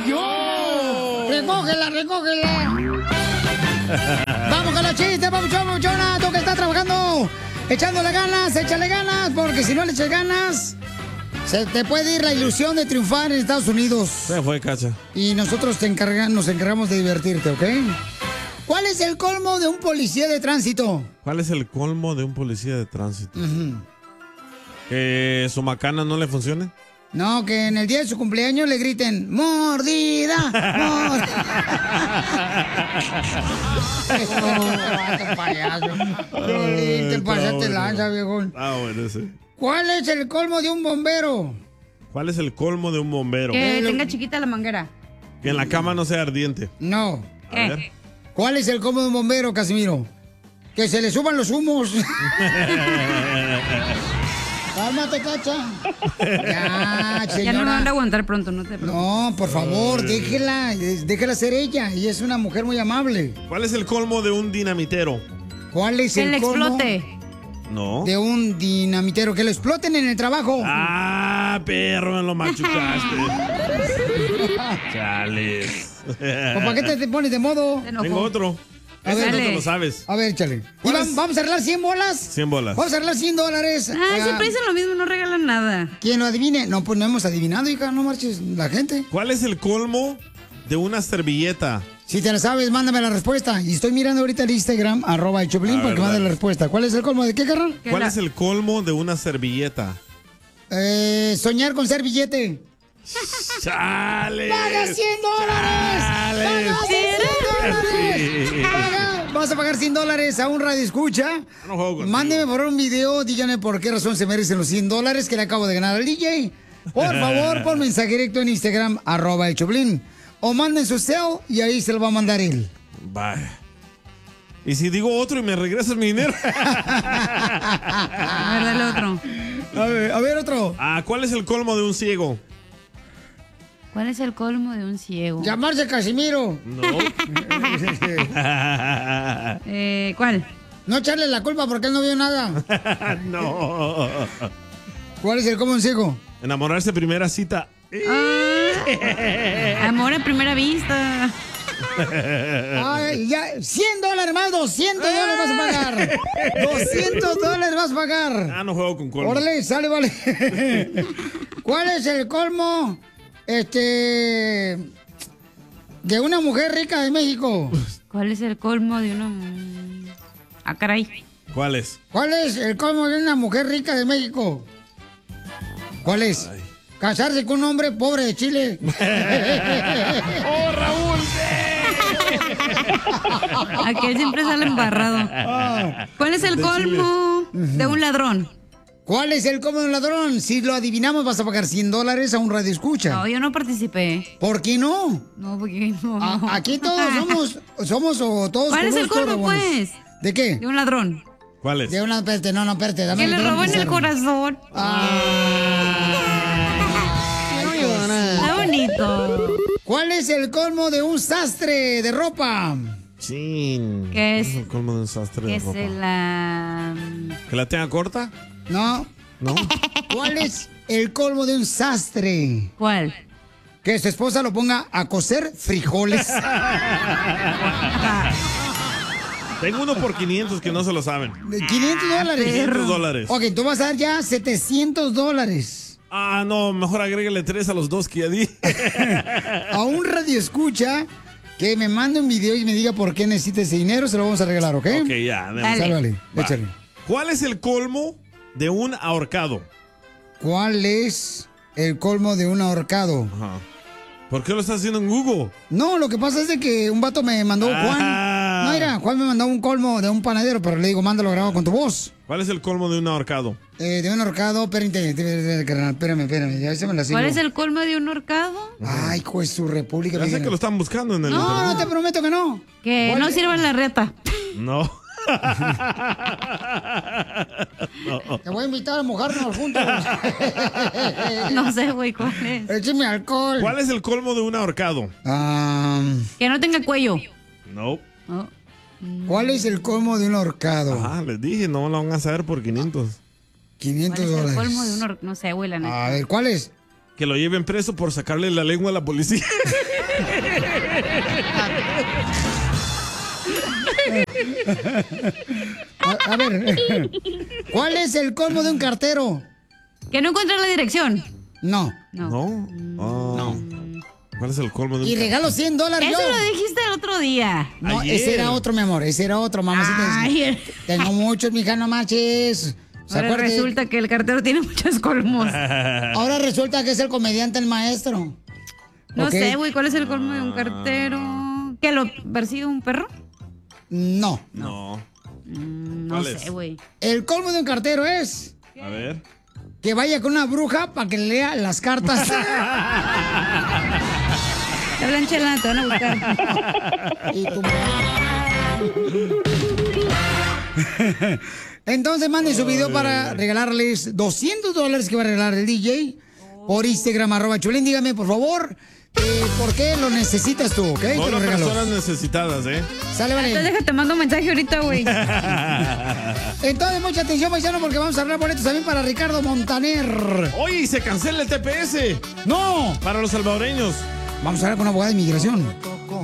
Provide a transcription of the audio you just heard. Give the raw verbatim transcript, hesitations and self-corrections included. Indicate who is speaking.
Speaker 1: yo! ¡Recógela, recógela! Vamos con los chistes, papuchón, papuchona. Tú que estás trabajando, echándole ganas, échale ganas, porque si no le echas ganas, se te puede ir la ilusión de triunfar en Estados Unidos.
Speaker 2: Se fue, Cacha.
Speaker 1: Y nosotros te encarga, nos encargamos de divertirte, ¿ok? ¿Cuál es el colmo de un policía de tránsito?
Speaker 2: ¿Cuál es el colmo de un policía de tránsito?
Speaker 1: Uh-huh.
Speaker 2: ¿Que su macana no le funcione?
Speaker 1: No, que en el día de su cumpleaños le griten ¡mordida! ¡Mordida! ¡Oh, payaso! Violín, te pasaste lanza, viejón.
Speaker 2: Ah, bueno, sí.
Speaker 1: ¿Cuál es el colmo de un bombero?
Speaker 2: ¿Cuál es el colmo de un bombero?
Speaker 3: Que tenga chiquita la manguera.
Speaker 2: Que en la cama no sea ardiente.
Speaker 1: No.
Speaker 2: A ver.
Speaker 1: ¿Cuál es el colmo de un bombero, Casimiro? Que se le suban los humos. Cálmate, Cacha. Ya, señora.
Speaker 3: Ya no me van a aguantar pronto, no te preocupes.
Speaker 1: No, por favor, déjela, déjela ser ella. Ella es una mujer muy amable.
Speaker 2: ¿Cuál es el colmo de un dinamitero?
Speaker 1: ¿Cuál es
Speaker 3: que
Speaker 1: el
Speaker 3: le
Speaker 1: colmo
Speaker 3: explote.
Speaker 2: No.
Speaker 1: De un dinamitero, que lo exploten en el trabajo.
Speaker 2: Ah, perro, me lo machucaste. Chales.
Speaker 1: ¿Para qué te, te pones de modo?
Speaker 2: Tengo otro.
Speaker 1: A
Speaker 2: Ese
Speaker 1: ver,
Speaker 2: no te lo sabes.
Speaker 1: A ver, échale. ¿Y vamos, vamos a arreglar cien bolas?
Speaker 2: cien bolas.
Speaker 1: Vamos a arreglar cien dólares.
Speaker 3: Ah, siempre dicen lo mismo, no regalan nada.
Speaker 1: ¿Quién lo adivine? No, pues no hemos adivinado, hija, no marches la gente.
Speaker 2: ¿Cuál es el colmo de una servilleta?
Speaker 1: Si te la sabes, mándame la respuesta. Y estoy mirando ahorita el Instagram, arroba el Choplin, para que mande la respuesta. ¿Cuál es el colmo de qué, carnal?
Speaker 2: ¿Cuál es el colmo de una servilleta?
Speaker 1: Eh, soñar con ser billete.
Speaker 2: ¡Chales!
Speaker 1: ¡Paga cien dólares! ¡Paga cien dólares! Paga. Vas a pagar cien dólares a un radio escucha.
Speaker 2: No juego contigo.
Speaker 1: Mándeme por un video, díganme por qué razón se merecen los cien dólares que le acabo de ganar al D J. Por favor, por mensaje directo en Instagram, arroba el Choplin. O manden su cel y ahí se lo va a mandar él.
Speaker 2: Vaya. ¿Y si digo otro y me regresas mi dinero?
Speaker 3: A ver, dale otro.
Speaker 1: A ver, a ver, otro.
Speaker 2: Ah, ¿cuál es el colmo de un ciego?
Speaker 3: ¿Cuál es el colmo de un ciego?
Speaker 1: Llamarse Casimiro.
Speaker 2: No.
Speaker 3: eh, ¿Cuál?
Speaker 1: No echarle la culpa porque él no vio nada.
Speaker 2: No.
Speaker 1: ¿Cuál es el colmo de un ciego?
Speaker 2: Enamorarse primera cita.
Speaker 3: Ah, amor a primera vista.
Speaker 1: Ay, ya, cien dólares más, doscientos dólares vas a pagar. doscientos dólares vas a pagar.
Speaker 2: Ah, no juego con colmo.
Speaker 1: Órale, sale, vale. ¿Cuál es el colmo, este, de una mujer rica de México?
Speaker 3: ¿Cuál es el colmo de una... Ah, caray.
Speaker 2: ¿Cuál es?
Speaker 1: ¿Cuál es el colmo de una mujer rica de México? ¿Cuál es? Ay. Casarse con un hombre pobre de Chile.
Speaker 2: ¡Oh, Raúl!
Speaker 3: Aquel siempre sale embarrado. ¿Cuál es el
Speaker 2: De
Speaker 3: colmo de un ladrón?
Speaker 1: ¿Cuál es el colmo de un ladrón? Si lo adivinamos vas a pagar cien dólares a un radio escucha.
Speaker 3: No, yo no participé.
Speaker 1: ¿Por qué no?
Speaker 3: No, porque no.
Speaker 1: A, aquí todos somos, somos o todos.
Speaker 3: ¿Cuál es el colmo, pues?
Speaker 1: ¿De qué?
Speaker 3: De un ladrón.
Speaker 2: ¿Cuál es?
Speaker 1: De una, espérate, no, no, espérate. Dame
Speaker 3: Que le robó en el corazón.
Speaker 1: Ah.
Speaker 3: Está bonito.
Speaker 1: ¿Cuál es el colmo de un sastre de ropa?
Speaker 2: Chin.
Speaker 3: ¿Qué es?
Speaker 2: El colmo de un sastre
Speaker 3: Que
Speaker 2: de
Speaker 3: se
Speaker 2: ropa.
Speaker 3: la...
Speaker 2: ¿Que la tenga corta?
Speaker 1: No.
Speaker 2: No.
Speaker 1: ¿Cuál es el colmo de un sastre?
Speaker 3: ¿Cuál?
Speaker 1: Que su esposa lo ponga a cocer frijoles.
Speaker 2: Tengo uno por quinientos que no se lo saben.
Speaker 1: quinientos dólares.
Speaker 2: quinientos dólares.
Speaker 1: Ok, tú vas a dar ya setecientos dólares.
Speaker 2: Ah, no, mejor agrégale tres a los dos que ya di.
Speaker 1: A un radio escucha que me mande un video y me diga por qué necesita ese dinero, se lo vamos a regalar, ¿ok?
Speaker 2: Ok, ya.
Speaker 3: Dale.
Speaker 1: Sálvale,
Speaker 2: Va.
Speaker 1: échale.
Speaker 2: ¿Cuál es el colmo de un ahorcado?
Speaker 1: ¿Cuál es el colmo de un ahorcado?
Speaker 2: Ajá. ¿Por qué lo estás haciendo en Google?
Speaker 1: No, lo que pasa es de que un vato me mandó, Juan.
Speaker 2: Ah.
Speaker 1: No, mira, Juan me mandó un colmo de un panadero, pero le digo, mándalo grabado con tu voz.
Speaker 2: ¿Cuál es el colmo de un ahorcado?
Speaker 1: Eh, de un ahorcado, espérame, espérame, espérame, espérame, ya se me la sigo.
Speaker 3: ¿Cuál es el colmo de un horcado?
Speaker 1: Ay, pues su república.
Speaker 2: Ya sé que lo están buscando en el
Speaker 1: No,
Speaker 2: internet.
Speaker 1: no te prometo que no.
Speaker 3: Que
Speaker 1: ¿Cuál
Speaker 3: no
Speaker 1: es?
Speaker 3: sirva la reta.
Speaker 2: No.
Speaker 1: No. Te voy a invitar a mojarnos juntos.
Speaker 3: No sé, güey, ¿cuál es?
Speaker 1: Écheme alcohol.
Speaker 2: ¿Cuál es el colmo de un ahorcado?
Speaker 1: Um,
Speaker 3: Que no tenga cuello.
Speaker 2: No.
Speaker 3: Oh.
Speaker 1: ¿Cuál es el colmo de un ahorcado?
Speaker 2: Ajá, les dije, no lo van a saber por quinientos.
Speaker 1: quinientos
Speaker 3: ¿Cuál es el
Speaker 1: dólares.
Speaker 3: colmo de un horcado? No sé, güey, la neta.
Speaker 1: A ver, ¿cuál es?
Speaker 2: Que lo lleven preso por sacarle la lengua a la policía.
Speaker 1: A, a ver, ¿cuál es el colmo de un cartero?
Speaker 3: Que no encuentra la dirección.
Speaker 1: No.
Speaker 3: No.
Speaker 2: ¿No? Oh.
Speaker 1: No.
Speaker 2: ¿Cuál es el colmo de un
Speaker 1: Y
Speaker 2: cartero?
Speaker 1: regalo cien dólares
Speaker 3: Eso
Speaker 1: yo.
Speaker 3: lo dijiste el otro día.
Speaker 1: No,
Speaker 2: Ayer.
Speaker 1: ese era otro, mi amor. Ese era otro, mamacita.
Speaker 3: Ay.
Speaker 1: Tengo muchos, mija, no marches. ¿Se
Speaker 3: Ahora
Speaker 1: acuerda que-
Speaker 3: resulta que el cartero tiene muchos colmos.
Speaker 1: Ahora resulta que es el comediante el maestro.
Speaker 3: No
Speaker 1: ¿Ok?
Speaker 3: sé, güey, ¿cuál es el colmo de un cartero? ¿Que lo persigue un perro?
Speaker 1: No.
Speaker 2: No.
Speaker 3: Mm, No
Speaker 2: ¿Cuál
Speaker 3: sé,
Speaker 2: es?
Speaker 3: güey.
Speaker 1: El colmo de un cartero es
Speaker 2: A ver.
Speaker 1: que vaya con una bruja para que lea las cartas.
Speaker 3: Te hablan, Chela, te van a buscar.
Speaker 1: Y tu Entonces manden su video para regalarles doscientos dólares que va a regalar el D J por Instagram, arroba Chulín. Dígame, por favor, eh, ¿por qué lo necesitas tú, ok? Te
Speaker 2: No
Speaker 1: lo
Speaker 2: las
Speaker 1: regalo.
Speaker 2: personas necesitadas, ¿eh?
Speaker 1: Sale,
Speaker 3: Entonces
Speaker 1: vale.
Speaker 3: déjate, mando un mensaje ahorita, güey.
Speaker 1: Entonces, mucha atención, paisano, porque vamos a hablar boletos también para Ricardo Montaner.
Speaker 2: Oye, y se cancela el T P S
Speaker 1: ¡No!
Speaker 2: para los salvadoreños.
Speaker 1: Vamos a hablar con una abogada de inmigración.